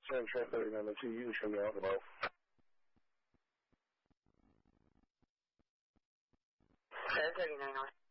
San Trent 39 to you, show me out about. San 39 on.